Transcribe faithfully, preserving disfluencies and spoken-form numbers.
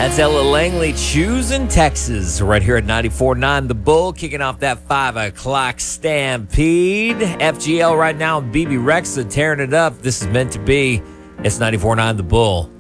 That's Ella Langley, choosing Texas, right here at ninety-four point nine The Bull, kicking off that five o'clock stampede. F G L right now, and B B Rexa tearing it up. This is meant to be. It's ninety-four point nine The Bull.